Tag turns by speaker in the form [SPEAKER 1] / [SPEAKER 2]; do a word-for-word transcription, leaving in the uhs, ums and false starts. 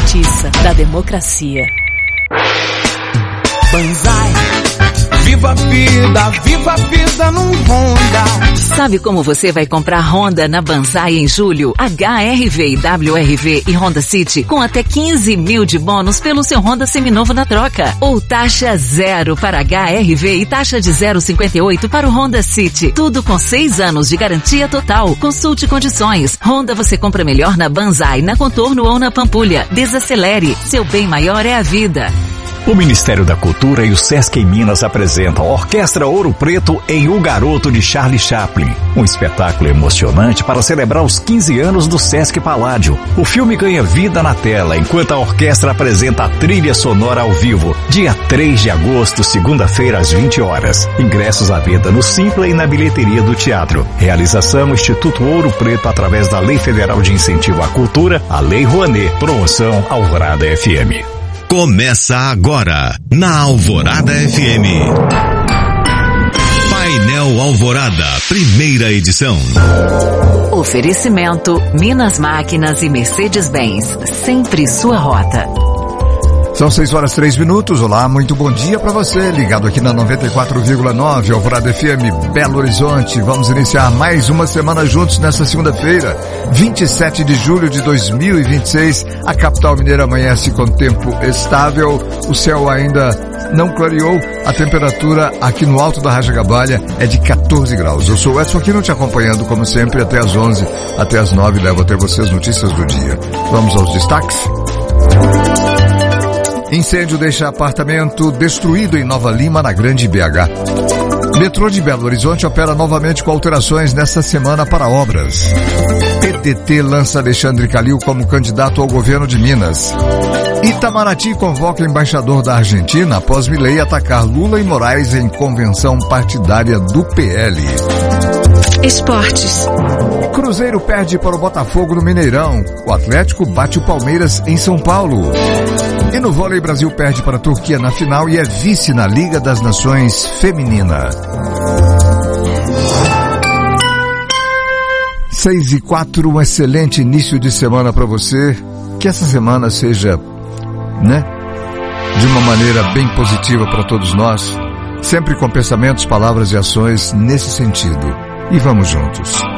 [SPEAKER 1] justiça, da democracia.
[SPEAKER 2] Banzai, viva a vida, viva a vida num Honda.
[SPEAKER 3] Sabe como você vai comprar Honda na Banzai em julho? H R V e W R V e Honda City com até quinze mil de bônus pelo seu Honda seminovo na troca. Ou taxa zero para H R V e taxa de zero vírgula cinquenta e oito para o Honda City. Tudo com seis anos de garantia total. Consulte condições. Honda você compra melhor na Banzai, na Contorno ou na Pampulha. Desacelere. Seu bem maior é a vida.
[SPEAKER 4] O Ministério da Cultura e o Sesc em Minas apresentam a Orquestra Ouro Preto em O Garoto de Charlie Chaplin. Um espetáculo emocionante para celebrar os quinze anos do Sesc Paládio. O filme ganha vida na tela enquanto a orquestra apresenta a trilha sonora ao vivo. Dia três de agosto, segunda-feira, às vinte horas. Ingressos à venda no Simpla e na bilheteria do teatro. Realização Instituto Ouro Preto através da Lei Federal de Incentivo à Cultura, a Lei Rouanet. Promoção Alvorada F M.
[SPEAKER 5] Começa agora, na Alvorada F M. Painel Alvorada, primeira edição.
[SPEAKER 3] Oferecimento Minas Máquinas e Mercedes-Benz, sempre sua rota.
[SPEAKER 6] São seis horas três minutos. Olá, muito bom dia para você, ligado aqui na noventa e quatro vírgula nove, Alvorada F M, Belo Horizonte. Vamos iniciar mais uma semana juntos nesta segunda-feira, vinte e sete de julho de dois mil e vinte e seis. A capital mineira amanhece com tempo estável, o céu ainda não clareou, a temperatura aqui no alto da Rajagabalha é de quatorze graus. Eu sou o Edson Aquino te acompanhando como sempre até as onze, até as nove, levo até você as notícias do dia. Vamos aos destaques. Incêndio deixa apartamento destruído em Nova Lima, na Grande B H. Metrô de Belo Horizonte opera novamente com alterações nesta semana para obras. P D T lança Alexandre Calil como candidato ao governo de Minas. Itamaraty convoca embaixador da Argentina após Milei atacar Lula e Moraes em convenção partidária do P L.
[SPEAKER 1] Esportes.
[SPEAKER 6] Cruzeiro perde para o Botafogo no Mineirão. O Atlético bate o Palmeiras em São Paulo. E no vôlei, Brasil perde para a Turquia na final e é vice na Liga das Nações Feminina. Seis e quatro, um excelente início de semana para você. Que essa semana seja, né, de uma maneira bem positiva para todos nós. Sempre com pensamentos, palavras e ações nesse sentido. E vamos juntos.